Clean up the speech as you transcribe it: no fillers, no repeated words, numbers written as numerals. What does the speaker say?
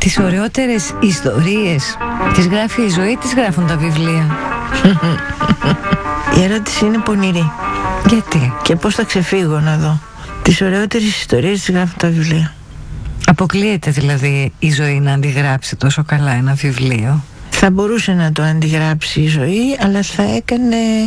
Τις ωραιότερες ιστορίες τις γράφει η ζωή, τις γράφουν τα βιβλία? Η ερώτηση είναι πονηρή. Γιατί? Και πώς θα ξεφύγω να δω? Τις ωραιότερες ιστορίες τις γράφουν τα βιβλία. Αποκλείεται δηλαδή η ζωή να αντιγράψει τόσο καλά ένα βιβλίο? Θα μπορούσε να το αντιγράψει η ζωή, αλλά θα έκανε